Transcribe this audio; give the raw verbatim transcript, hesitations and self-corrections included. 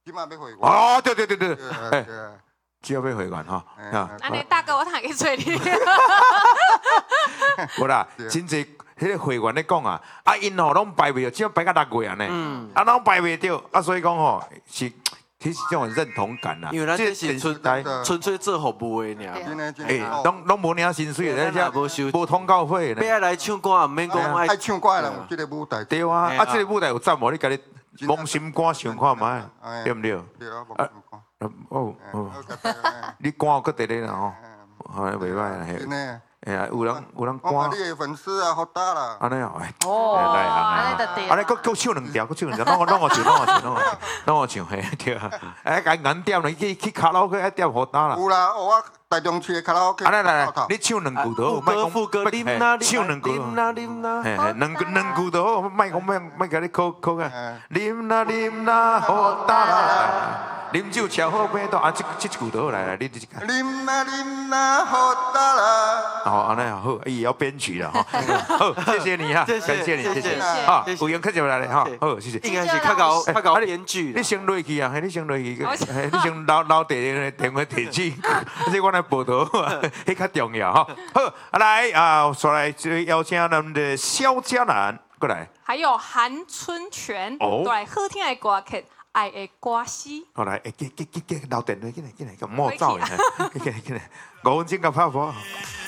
今晚要会员。 哦，对对对对， 哎， 只要要会员哈。 安尼大哥，我通去找你。 无啦，真济迄个会员咧讲啊，啊因吼拢排袂到，只要排到六月安尼，啊拢排袂到，啊所以讲吼是。其实这种认同感啦， 因为咱这是纯纯粹做服务的尔。 哎，拢拢无领薪水，而且无通告费呢。 要来唱歌，唔免讲爱唱歌的人有这个舞台。 对啊，啊这个舞台有赞无？你家己梦心歌想看卖，对唔对？ 对啊，梦心歌。 哦哦，你歌搁伫咧啦吼，好袂歹啦嘿。哎呀，有人有人歌。 我你的粉丝啊，好大啦。 安尼哦， 哦，安尼就对。 安尼搁搁唱两条，搁唱两条，拢我拢我唱，拢我唱，拢我唱，拢我唱，嘿对啊。哎，甲硬点咧，去去卡拉 OK 一点好打啦。 有啦，我台中市的卡拉 OK。 来来来，你唱两句都好， 歌副歌，啉啦唱两句， 啉啦啉啦， 嘿嘿，两句两句都好，莫讲莫莫甲你考考个。啉啦啉啦，好打啦。啉酒超好买到啊！这这句都好来来，你这个。 啉啦啉啦，好打啦。 哦，安尼好，也要编曲了哈。好，谢谢你哈，感谢你，谢谢。好，有缘客就来了哈。好，谢谢。 应该是较搞较搞编剧。 你先落去啊，你先落去，你先留留地个电话地址，这我来报道，迄较重要哈。好，来啊，再来邀请咱们的萧嘉楠过来。 还有韩春泉，都来好听的歌曲。爱的歌词， 好来，诶，给给给给，留电话进来进来，咁莫走嘅，进来进来，五分钟够拍无？